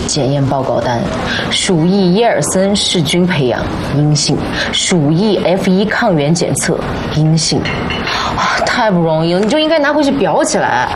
检验报告单，鼠疫耶尔森氏菌培养阴性，鼠疫 F1抗原检测阴性。啊，太不容易了，你就应该拿回去裱起来。